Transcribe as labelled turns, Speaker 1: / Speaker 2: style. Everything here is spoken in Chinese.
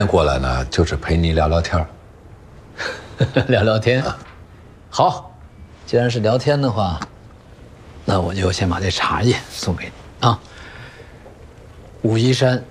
Speaker 1: 过来呢，就是陪你聊聊天儿。
Speaker 2: 聊聊天，好，既然是聊天的话，那我就先把这茶叶送给你啊。武夷山